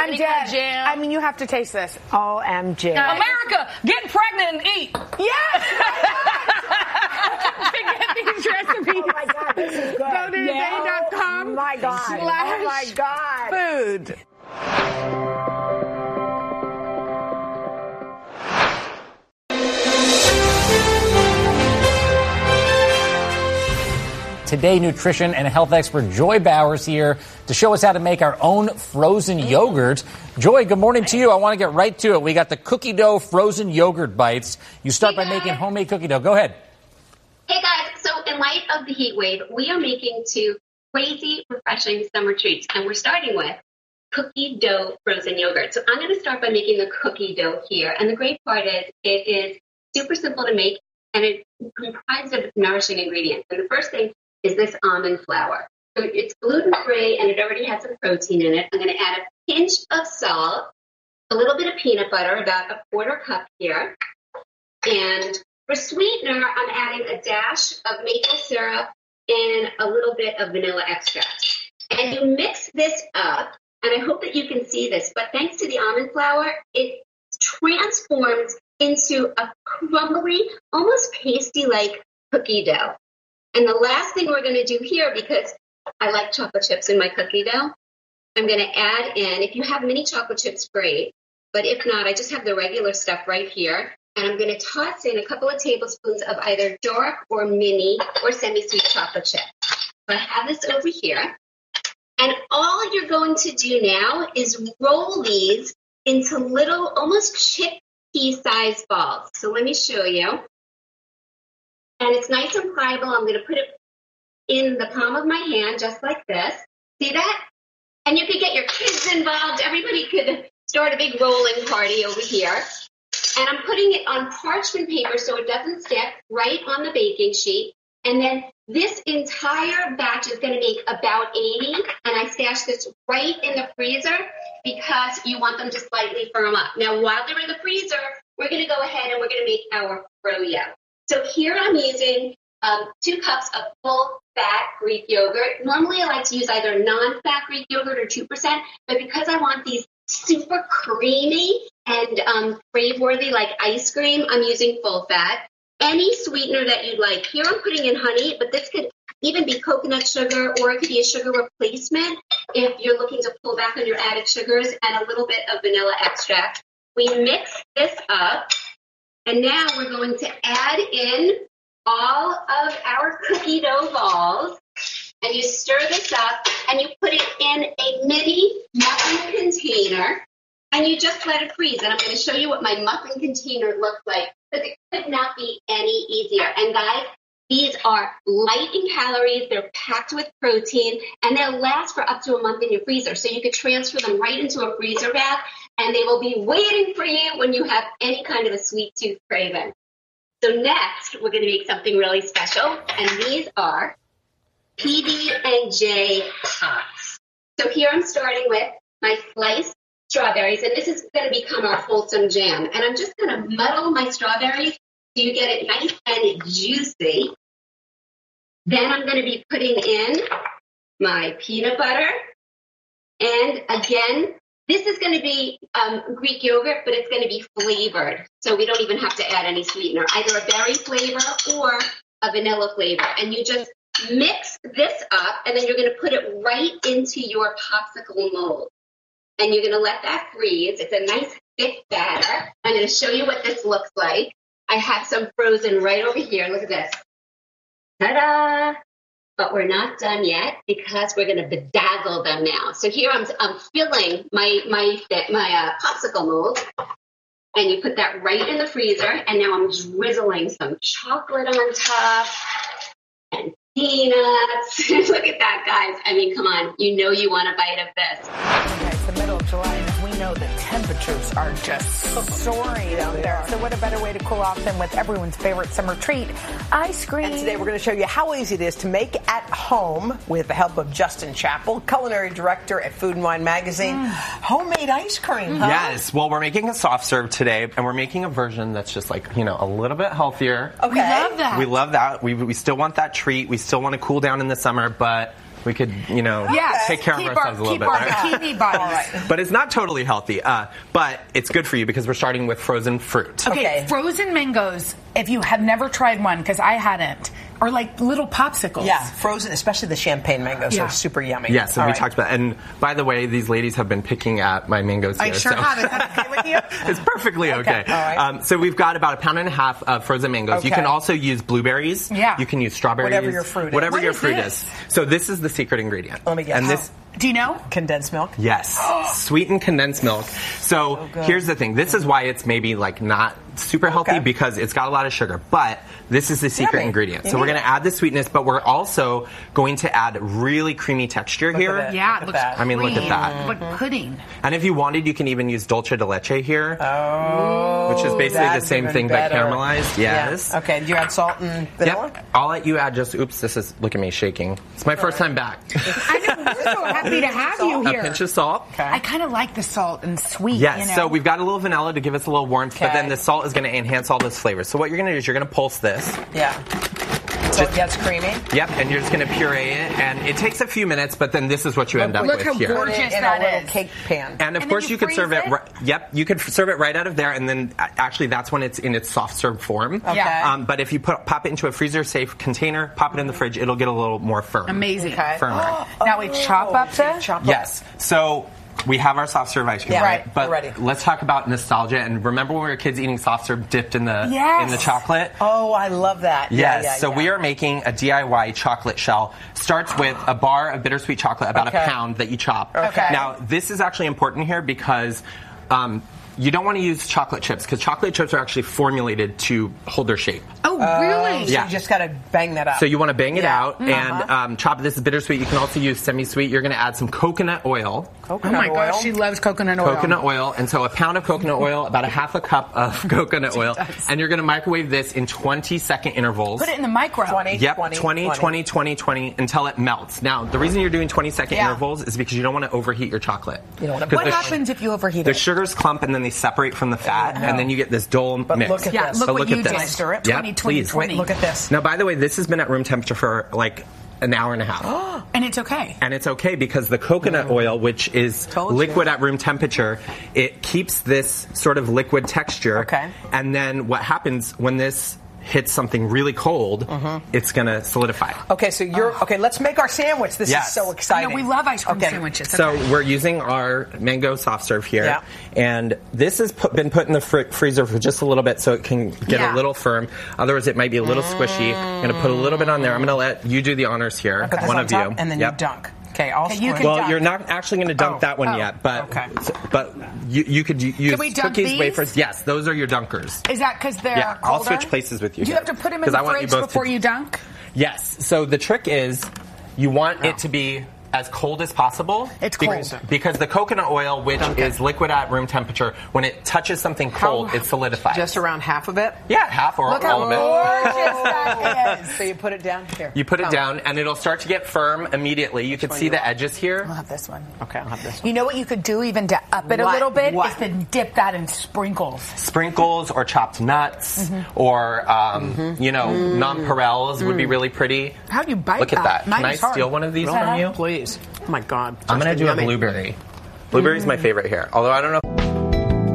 I'm dead. Jam. I mean, you have to taste this. OMG. America, get pregnant and eat. Yes. To get these recipes. Oh my God, this is good. Go to today.com. Oh my God. Oh my God. Food. Today, nutrition and health expert Joy Bowers here to show us how to make our own frozen yogurt. Joy, good morning to you. I want to get right to it. We got the cookie dough frozen yogurt bites. You start by making homemade cookie dough. Go ahead. Hey guys, so in light of the heat wave, we are making 2 crazy, refreshing summer treats, and we're starting with cookie dough frozen yogurt. So I'm going to start by making the cookie dough here, and the great part is it is super simple to make, and it's comprised of nourishing ingredients. And the first thing is this almond flour. So it's gluten-free, and it already has some protein in it. I'm going to add a pinch of salt, a little bit of peanut butter, about a 1/4 cup here, and for sweetener, I'm adding a dash of maple syrup and a little bit of vanilla extract. And you mix this up, and I hope that you can see this, but thanks to the almond flour, it transforms into a crumbly, almost pasty-like cookie dough. And the last thing we're going to do here, because I like chocolate chips in my cookie dough, I'm going to add in, if you have mini chocolate chips, great, but if not, I just have the regular stuff right here. And I'm going to toss in a couple of tablespoons of either dark or mini or semi-sweet chocolate chip. So I have this over here. And all you're going to do now is roll these into little, almost chickpea-sized balls. So let me show you. And it's nice and pliable. I'm going to put it in the palm of my hand, just like this. See that? And you could get your kids involved. Everybody could start a big rolling party over here. And I'm putting it on parchment paper so it doesn't stick, right on the baking sheet. And then this entire batch is going to make about 80. And I stash this right in the freezer because you want them to slightly firm up. Now, while they're in the freezer, we're going to go ahead and we're going to make our froyo. So here I'm using 2 cups of full-fat Greek yogurt. Normally I like to use either non-fat Greek yogurt or 2%, but because I want these super creamy and crave-worthy like ice cream, I'm using full-fat. Any sweetener that you'd like. Here I'm putting in honey, but this could even be coconut sugar, or it could be a sugar replacement if you're looking to pull back on your added sugars, and a little bit of vanilla extract. We mix this up, and now we're going to add in all of our cookie dough balls, and you stir this up, and you put it in a mini muffin container, and you just let it freeze. And I'm going to show you what my muffin container looks like, because it could not be any easier. And guys, these are light in calories, they're packed with protein, and they'll last for up to a month in your freezer. So you could transfer them right into a freezer bag, and they will be waiting for you when you have any kind of a sweet tooth craving. So next, we're going to make something really special, and these are PB&J pops. So here I'm starting with my sliced strawberries, and this is going to become our wholesome jam. And I'm just going to muddle my strawberries so you get it nice and juicy. Then I'm going to be putting in my peanut butter. And again, this is going to be Greek yogurt, but it's going to be flavored. So we don't even have to add any sweetener, either a berry flavor or a vanilla flavor. And you just mix this up, and then you're going to put it right into your popsicle mold. And you're going to let that freeze. It's a nice thick batter. I'm going to show you what this looks like. I have some frozen right over here. Look at this. Ta-da! But we're not done yet because we're going to bedazzle them now. So here I'm filling my popsicle mold. And you put that right in the freezer. And now I'm drizzling some chocolate on top and peanuts. Look at that, guys. I mean, come on. You know you want a bite of this. Okay, it's the middle of July, and we know the temperatures are just soaring out there. So what a better way to cool off than with everyone's favorite summer treat, ice cream. And today we're going to show you how easy it is to make at home with the help of Justin Chappell, culinary director at Food and Wine Magazine. Homemade ice cream, huh? Yes. Well, we're making a soft serve today, and we're making a version that's just like, you know, a little bit healthier. Okay. We love that. We love that. We still want that treat. We still want to cool down in the summer, but we could, you know, take care of ourselves a little bit better. Bikini bodies. But it's not totally healthy. But it's good for you because we're starting with frozen fruit. Okay, frozen mangoes, if you have never tried one, because I hadn't, are like little popsicles. Yeah, frozen, especially the champagne mangoes are super yummy. Yes, and we talked about. And by the way, these ladies have been picking at my mangoes here. I sure have. Is that okay with you? It's perfectly okay. All right. So we've got about 1.5 pounds of frozen mangoes. You can also use blueberries. Yeah. You can use strawberries. Whatever your fruit is. Whatever What your is fruit this? is. So this is the secret ingredient. Let me guess. And this. Do you know? Condensed milk? Yes, sweetened condensed milk. So here's the thing. This is why it's maybe like not super healthy because it's got a lot of sugar. But this is the secret ingredient. So we're going to add the sweetness, but we're also going to add really creamy texture here. Yeah, it looks I mean, look at that. Like pudding. And if you wanted, you can even use dulce de leche here, which is basically the that's same even thing better. but caramelized. Yes. Yeah. Okay, do you add salt and vanilla? Yep. I'll let you add just. Oops, this is. Look at me shaking. It's my first time back. I know, we're so happy to have you A here. pinch of salt. I kind of like the salt and sweet. Yes, you know? so we've got a little vanilla to give us a little warmth, but then the salt is going to enhance all those flavors. So what you're going to do is you're going to pulse this. Yeah. So it gets creamy? Yep, and you're just going to puree it, and it takes a few minutes, but then this is what you end up Look with how here. gorgeous In a that little is. cake pan. And of And course then you you could serve freeze it. it? Yep, you could serve it right out of there, and then actually that's when it's in its soft serve form. Okay. Yeah. But if you pop it into a freezer safe container, pop it in the fridge, it'll get a little more firm. Amazing. Okay. Firmer. Now we chop up the... Yes. So we have our soft serve ice cream, Yeah, right? right. But We're ready. let's talk about nostalgia. And remember when we were kids eating soft serve dipped in the Yes. in the chocolate? Oh, I love that. Yes. Yeah, So we are making a DIY chocolate shell. Starts with a bar of bittersweet chocolate, about a pound that you chop. Okay. Now this is actually important here because. You don't want to use chocolate chips because chocolate chips are actually formulated to hold their shape. Oh, really? So Yeah. you just got to bang that up. So you want to bang it Yeah. out and chop. This is bittersweet. You can also use semi-sweet. You're going to add some coconut oil. Oh my gosh, she loves coconut oil. Coconut oil, and so a pound of coconut oil, about a half a cup of coconut oil, and you're going to microwave this in 20-second intervals. Put it in the micro. 20. Yep, 20 until it melts. Now, the reason you're doing 20-second intervals is because you don't want to overheat your chocolate. You don't want to. What happens if you overheat The it? sugars clump and then they separate from the fat, and then you get this dull mix. look at Yeah, this. look So what look you at did. this. Stir it. Yep, 20, please. 20. Wait, look at this. Now, by the way, this has been at room temperature for like an hour and a half. And it's okay. And it's okay because the coconut oil, which is Told liquid you. at room temperature, it keeps this sort of liquid texture. Okay. And then what happens when this hits something really cold, it's going to solidify. Okay, so okay. Let's make our sandwich. This Yes. is so exciting. No, we love ice cream Okay. sandwiches. So Okay. we're using our mango soft serve here, Yeah. and this has been put in the freezer for just a little bit so it can get Yeah. a little firm. Otherwise, it might be a little squishy. I'm going to put a little bit on there. I'm going to let you do the honors here, Put this one on of top, you, and then Yep. you dunk. Okay, I'll Okay, you split. can Well, dunk. you're not actually going to dunk that one yet, but okay. but you could use we dunk cookies, these? wafers. Yes, those are your dunkers. Is that because they're Yeah, colder? I'll switch places with you. Do you have to put them in 'Cause the I want you fridge both before to- you dunk? Yes. So the trick is you want it to be as cold as possible. It's cold. Because the coconut oil, which is liquid at room temperature, when it touches something cold, it solidifies. Just around half of it. Yeah, half or Look how all of it. gorgeous that is. So you put it down here. You put it down, and it'll start to get firm immediately. You can see the edges here. I'll have this one. Okay, I'll have this one. You know what you could do even to up it a What? little bit? What? Is to dip that in sprinkles. Sprinkles or chopped nuts or, nonpareils would be really pretty. How do you bite Look at that. Mine Can I is hard. steal one of these from you? Please. Oh my God. I'm going to do a blueberry. Blueberry's my favorite here. Although I don't know.